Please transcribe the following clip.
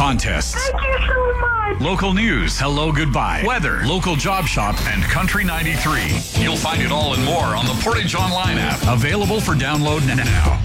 contests. Thank you so much. Local news, hello, goodbye, weather, local job shop, and Country 93. You'll find it all and more on the Portage Online app. Available for download now.